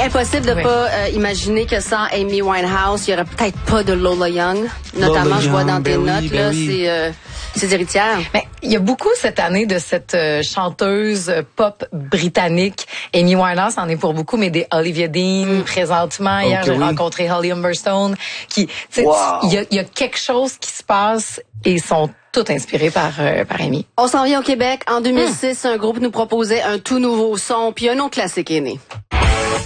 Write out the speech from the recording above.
Impossible de pas imaginer que sans Amy Winehouse, il y aurait peut-être pas de Lola Young. Notamment, Lola je vois Young, dans tes notes, ben là, oui. ses héritières. Mais il y a beaucoup cette année de cette chanteuse pop britannique. Amy Winehouse en est pour beaucoup, mais des Olivia Dean présentement. Hier, j'ai rencontré Holly Humberstone. Il y a quelque chose qui se passe et ils sont toutes inspirés par Amy. On s'en vient au Québec. En 2006, un groupe nous proposait un tout nouveau son, puis un autre classique est né.